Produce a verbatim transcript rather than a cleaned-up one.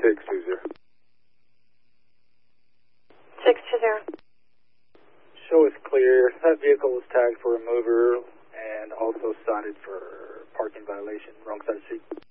six two zero. six two zero. Show is clear. That vehicle was tagged for a mover and also cited for parking violation. Wrong side of the seat.